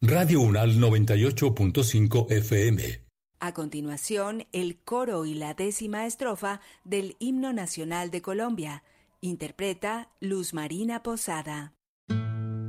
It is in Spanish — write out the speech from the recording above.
Radio Unal 98.5 FM. A continuación, el coro y la 10ª estrofa del Himno Nacional de Colombia. Interpreta Luz Marina Posada.